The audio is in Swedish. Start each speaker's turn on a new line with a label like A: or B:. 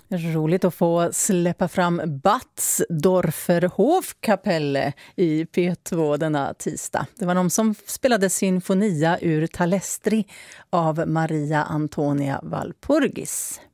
A: Roligt att få släppa fram Batz Dorferhofkapelle i P2 denna tisdag. Det var de som spelade sinfonia ur Talestri av Maria Antonia Walpurgis.